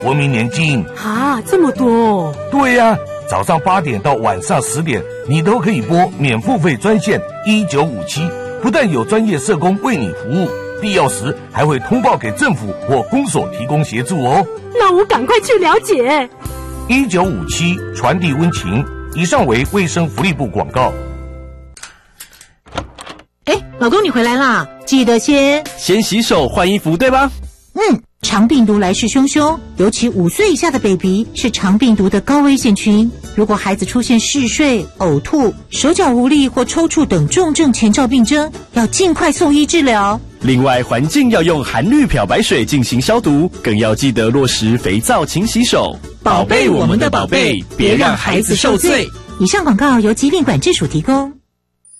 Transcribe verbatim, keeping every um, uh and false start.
国民年金。 啊，这么多哦！ 对呀、啊，早上八点到晚上十点，你都可以拨免付费专线一九五七，不但有专业社工为你服务，必要时还会通报给政府或公所提供协助哦。 那我赶快去了解。 一九五七传递温情，以上为卫生福利部广告。 哎，老公你回来啦，记得先先洗手换衣服，对吧？ 嗯，肠病毒来势汹汹，尤其五岁以下的 baby 是肠病毒的高危险群。如果孩子出现嗜睡、呕吐、手脚无力或抽搐等重症前兆病征，要尽快送医治疗。 另外，环境要用含氯漂白水进行消毒，更要记得落实肥皂勤洗手， 宝贝我们的宝贝，别让孩子受罪。以上广告由疾病管制署提供。